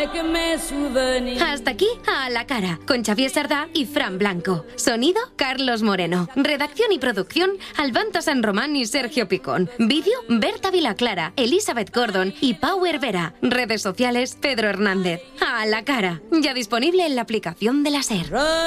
Hasta aquí A la cara, con Xavier Sardá y Fran Blanco. Sonido, Carlos Moreno. Redacción y producción, Albanto San Román y Sergio Picón. Vídeo, Berta Vilaclara, Elizabeth Gordon y Pau Hervera. Redes sociales, Pedro Hernández. A la cara, ya disponible en la aplicación de la SER.